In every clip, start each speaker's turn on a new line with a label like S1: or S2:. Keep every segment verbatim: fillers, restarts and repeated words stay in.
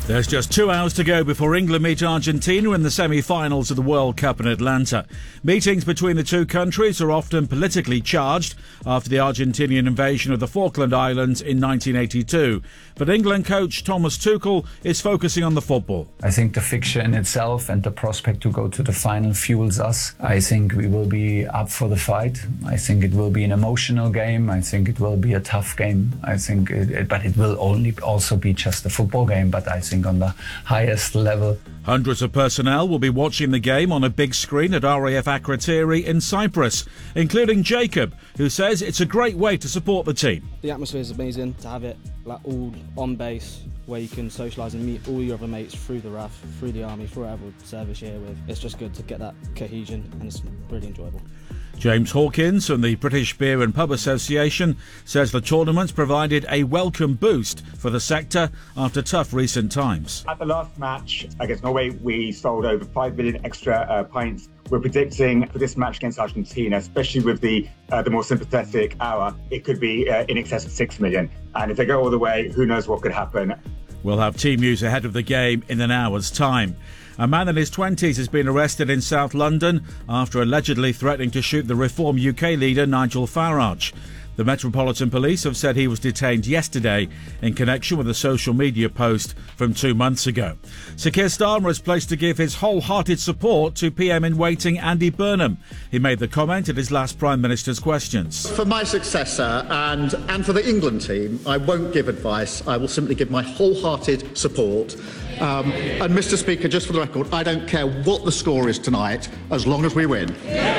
S1: There's just two hours to go before England meet Argentina in the semi-finals of the World Cup in Atlanta. Meetings between the two countries are often politically charged after the Argentinian invasion of the Falkland Islands in nineteen eighty-two. But England coach Thomas Tuchel is focusing on the football.
S2: I think the fixture in itself and the prospect to go to the final fuels us. I think we will be up for the fight. I think it will be an emotional game. I think it will be a tough game. I think, it, it, but it will only also be just a football game. But I think on the highest level.
S1: Hundreds of personnel will be watching the game on a big screen at R A F Akrotiri in Cyprus, including Jacob, who says it's a great way to support the team.
S3: The atmosphere is amazing to have it like all on base, where you can socialise and meet all your other mates through the R A F, through the army, through whatever service you're here with. It's just good to get that cohesion and it's really enjoyable.
S1: James Hawkins from the British Beer and Pub Association says the tournament's provided a welcome boost for the sector after tough recent times.
S4: At the last match against Norway, we sold over five million extra uh, pints. We're predicting for this match against Argentina, especially with the uh, the more sympathetic hour, it could be uh, in excess of six million. And if they go all the way, who knows what could happen.
S1: We'll have team news ahead of the game in an hour's time. A man in his twenties has been arrested in South London after allegedly threatening to shoot the Reform U K leader Nigel Farage. The Metropolitan Police have said he was detained yesterday in connection with a social media post from two months ago. Sir Keir Starmer is placed to give his wholehearted support to P M in waiting Andy Burnham. He made the comment at his last Prime Minister's questions.
S5: For my successor and, and for the England team, I won't give advice. I will simply give my wholehearted support. Um, and Mr Speaker, just for the record, I don't care what the score is tonight, as long as we win.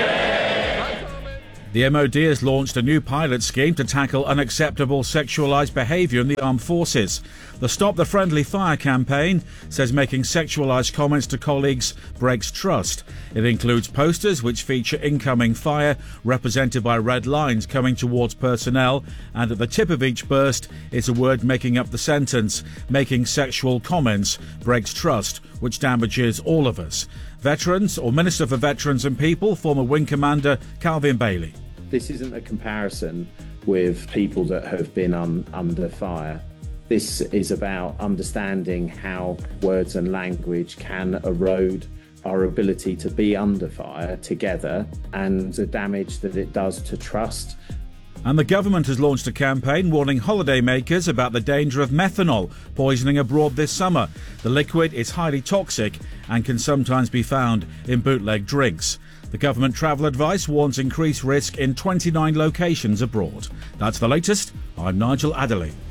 S1: The M O D has launched a new pilot scheme to tackle unacceptable sexualised behaviour in the armed forces. The Stop the Friendly Fire campaign says making sexualised comments to colleagues breaks trust. It includes posters which feature incoming fire represented by red lines coming towards personnel, and at the tip of each burst is a word making up the sentence, making sexual comments breaks trust, which damages all of us. Veterans, or Minister for Veterans and People, former Wing Commander Calvin Bailey.
S6: This isn't a comparison with people that have been un, under fire. This is about understanding how words and language can erode our ability to be under fire together and the damage that it does to trust.
S1: And the government has launched a campaign warning holidaymakers about the danger of methanol poisoning abroad this summer. The liquid is highly toxic and can sometimes be found in bootleg drinks. The government travel advice warns increased risk in twenty-nine locations abroad. That's the latest. I'm Nigel Adderley.